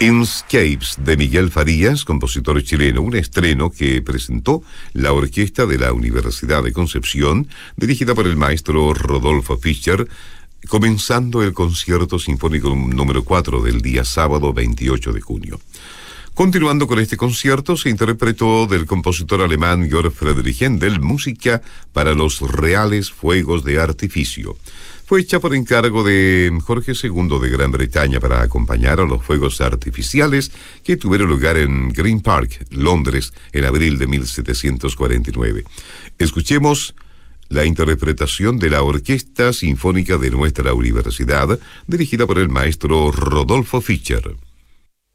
Inscapes de Miguel Farías, compositor chileno, un estreno que presentó la orquesta de la Universidad de Concepción, dirigida por el maestro Rodolfo Fischer, comenzando el concierto sinfónico número 4 del día sábado 28 de junio. Continuando con este concierto, se interpretó del compositor alemán Georg Friedrich Händel música para los reales fuegos de artificio. Fue hecha por encargo de Jorge II de Gran Bretaña para acompañar a los fuegos artificiales que tuvieron lugar en Green Park, Londres, en abril de 1749. Escuchemos la interpretación de la Orquesta Sinfónica de nuestra universidad, dirigida por el maestro Rodolfo Fischer.